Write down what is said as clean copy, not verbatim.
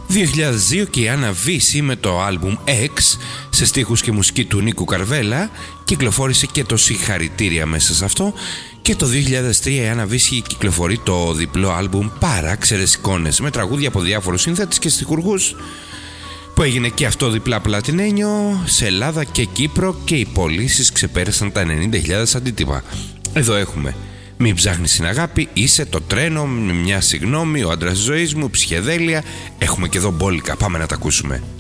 2002 και η Άννα Βύση με το άλμπουμ X σε στίχους και μουσική του Νίκου Καρβέλα, κυκλοφόρησε και το Συγχαρητήρια μέσα σε αυτό. Και το 2003 η Άννα Βύση κυκλοφορεί το διπλό άλμπουμ Παράξερες Εικόνες με τραγούδια από διάφορους συνθέτες και στιχουργούς, που έγινε και αυτό διπλά πλατινένιο σε Ελλάδα και Κύπρο, και οι πωλήσεις ξεπέρασαν τα 90.000 αντίτυπα. Εδώ έχουμε Μην ψάχνεις την αγάπη, Είσαι, Το τρένο, Μια συγγνώμη, Ο άντρας της ζωής μου, Ψυχεδέλεια. Έχουμε και εδώ μπόλικα, πάμε να τα ακούσουμε.